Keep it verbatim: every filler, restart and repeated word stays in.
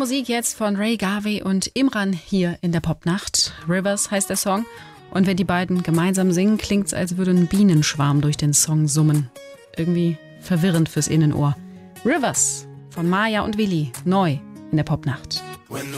Musik jetzt von Ray Garvey und Imran hier in der Popnacht. Rivers heißt der Song. Und wenn die beiden gemeinsam singen, klingt's, als würde ein Bienenschwarm durch den Song summen. Irgendwie verwirrend fürs Innenohr. Rivers von Maya und Willi, neu in der Popnacht.